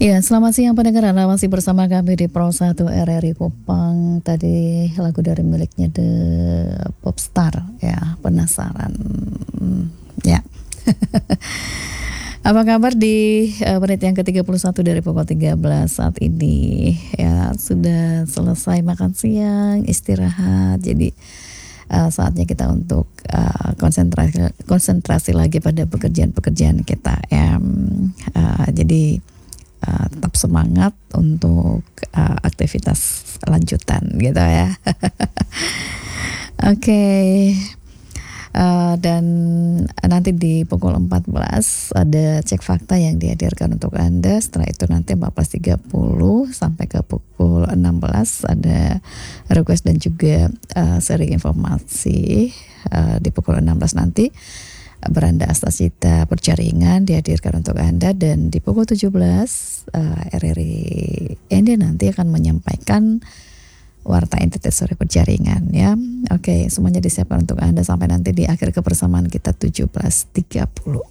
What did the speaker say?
Ya, selamat siang pendengar. Anda masih bersama kami di Pro 1 RRI Kupang. Tadi lagu dari miliknya The Popstar, ya, penasaran. Ya. Apa kabar di menit yang ke-31 dari pukul 13 saat ini? Ya, sudah selesai makan siang, istirahat. Jadi saatnya kita untuk konsentrasi lagi pada pekerjaan-pekerjaan kita, ya. Jadi tetap semangat untuk aktivitas lanjutan gitu ya. Oke. Dan nanti di pukul 14 ada cek fakta yang dihadirkan untuk Anda. Setelah itu nanti 14.30 sampai ke pukul 16 ada request dan juga sharing informasi. Di pukul 16 nanti Beranda Astasita Perjaringan dihadirkan untuk Anda, dan di pukul 17 RRI Ende nanti akan menyampaikan Warta Entitas Sore Perjaringan, ya. Oke, semuanya disiapkan untuk Anda sampai nanti di akhir kebersamaan kita 17.30.